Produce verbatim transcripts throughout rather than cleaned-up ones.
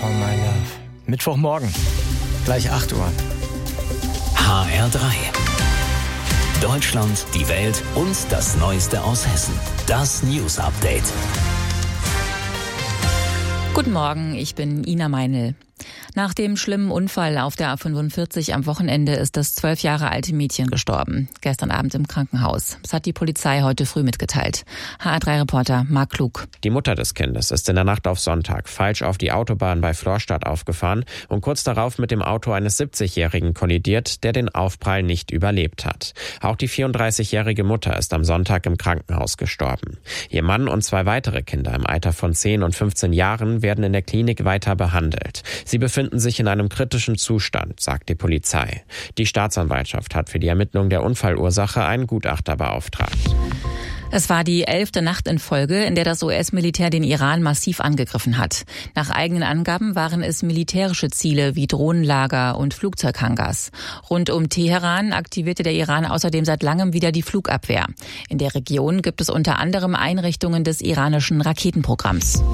Oh my love. Mittwochmorgen, gleich acht Uhr. H R drei. Deutschland, die Welt und das Neueste aus Hessen. Das News Update. Guten Morgen, ich bin Ina Meinl. Nach dem schlimmen Unfall auf der A fünfundvierzig am Wochenende ist das zwölf Jahre alte Mädchen gestorben. Gestern Abend im Krankenhaus. Das hat die Polizei heute früh mitgeteilt. H R drei Reporter Marc Klug. Die Mutter des Kindes ist in der Nacht auf Sonntag falsch auf die Autobahn bei Florstadt aufgefahren und kurz darauf mit dem Auto eines siebzigjährigen kollidiert, der den Aufprall nicht überlebt hat. Auch die vierunddreißigjährige Mutter ist am Sonntag im Krankenhaus gestorben. Ihr Mann und zwei weitere Kinder im Alter von zehn und fünfzehn Jahren werden in der Klinik weiter behandelt. Sie befinden sich in einem kritischen Zustand, sagt die Polizei. Die Staatsanwaltschaft hat für die Ermittlung der Unfallursache einen Gutachter beauftragt. Es war die elfte Nacht in Folge, in der das U S-Militär den Iran massiv angegriffen hat. Nach eigenen Angaben waren es militärische Ziele wie Drohnenlager und Flugzeughangars. Rund um Teheran aktivierte der Iran außerdem seit langem wieder die Flugabwehr. In der Region gibt es unter anderem Einrichtungen des iranischen Raketenprogramms.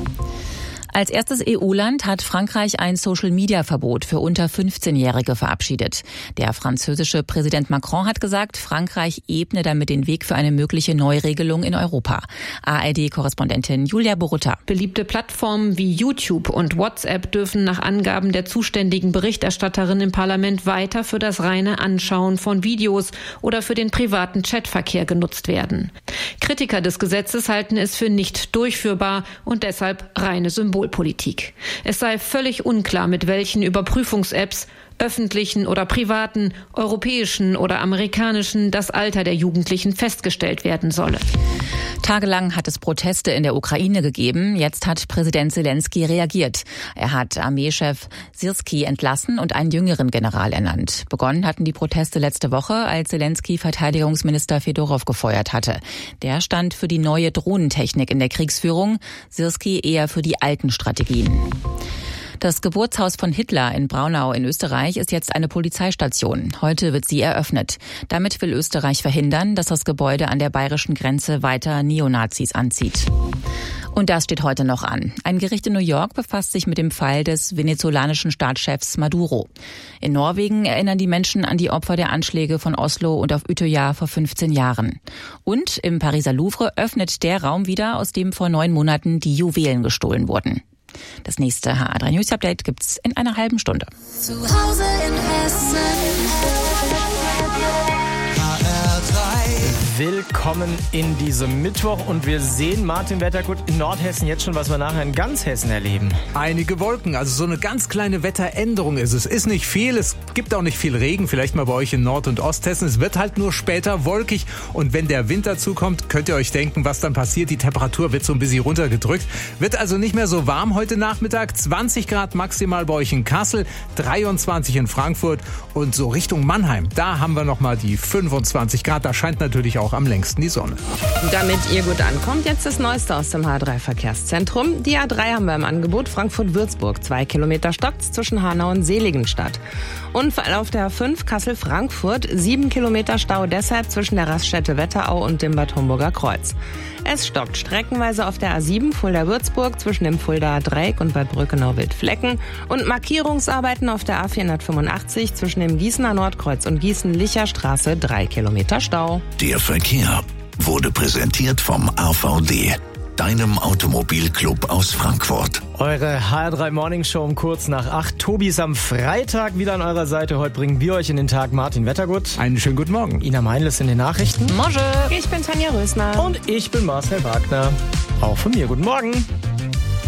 Als erstes E U-Land hat Frankreich ein Social-Media-Verbot für unter fünfzehnjährige verabschiedet. Der französische Präsident Macron hat gesagt, Frankreich ebne damit den Weg für eine mögliche Neuregelung in Europa. A R D-Korrespondentin Julia Borutta. Beliebte Plattformen wie YouTube und WhatsApp dürfen nach Angaben der zuständigen Berichterstatterin im Parlament weiter für das reine Anschauen von Videos oder für den privaten Chatverkehr genutzt werden. Kritiker des Gesetzes halten es für nicht durchführbar und deshalb reine Symbolpolitik. Es sei völlig unklar, mit welchen Überprüfungs-Apps, öffentlichen oder privaten, europäischen oder amerikanischen, das Alter der Jugendlichen festgestellt werden solle. Tagelang hat es Proteste in der Ukraine gegeben. Jetzt hat Präsident Zelensky reagiert. Er hat Armeechef Syrskyi entlassen und einen jüngeren General ernannt. Begonnen hatten die Proteste letzte Woche, als Zelensky Verteidigungsminister Fedorov gefeuert hatte. Der stand für die neue Drohnentechnik in der Kriegsführung, Syrskyi eher für die alten Strategien. Das Geburtshaus von Hitler in Braunau in Österreich ist jetzt eine Polizeistation. Heute wird sie eröffnet. Damit will Österreich verhindern, dass das Gebäude an der bayerischen Grenze weiter Neonazis anzieht. Und das steht heute noch an. Ein Gericht in New York befasst sich mit dem Fall des venezolanischen Staatschefs Maduro. In Norwegen erinnern die Menschen an die Opfer der Anschläge von Oslo und auf Utøya vor fünfzehn Jahren. Und im Pariser Louvre öffnet der Raum wieder, aus dem vor neun Monaten die Juwelen gestohlen wurden. Das nächste H R drei News Update gibt's in einer halben Stunde. Zu Hause in Hessen. H R drei. Willkommen in diesem Mittwoch und wir sehen, Martin Wettergut, in Nordhessen jetzt schon, was wir nachher in ganz Hessen erleben. Einige Wolken, also so eine ganz kleine Wetteränderung ist es. Ist nicht viel, es gibt auch nicht viel Regen, vielleicht mal bei euch in Nord- und Osthessen. Es wird halt nur später wolkig und wenn der Winter zukommt, könnt ihr euch denken, was dann passiert. Die Temperatur wird so ein bisschen runtergedrückt. Wird also nicht mehr so warm heute Nachmittag. zwanzig Grad maximal bei euch in Kassel, dreiundzwanzig in Frankfurt und so Richtung Mannheim. Da haben wir nochmal die fünfundzwanzig Grad. Da scheint natürlich auch am längsten die Sonne. Damit ihr gut ankommt, jetzt das Neueste aus dem H R drei Verkehrszentrum. Die A drei haben wir im Angebot. Frankfurt-Würzburg. Zwei Kilometer stockt's zwischen Hanau und Seligenstadt. Unfall auf der A fünf Kassel-Frankfurt. Sieben Kilometer Stau deshalb zwischen der Raststätte Wetterau und dem Bad Homburger Kreuz. Es stockt streckenweise auf der A sieben Fulda-Würzburg zwischen dem Fuldaer Dreieck und Bad Brückenau-Wildflecken und Markierungsarbeiten auf der A vierhundertfünfundachtzig zwischen dem Gießener Nordkreuz und Gießen-Licher Straße. Drei Kilometer Stau. Der Verkehr wurde präsentiert vom A V D, deinem Automobilclub aus Frankfurt. Eure H R drei Morning Show um kurz nach acht. Tobi ist am Freitag wieder an eurer Seite. Heute bringen wir euch in den Tag Martin Wettergut. Einen schönen guten Morgen. Ina Meinl ist in den Nachrichten. Morgen. Ich bin Tanja Rösner. Und ich bin Marcel Wagner. Auch von mir. Guten Morgen.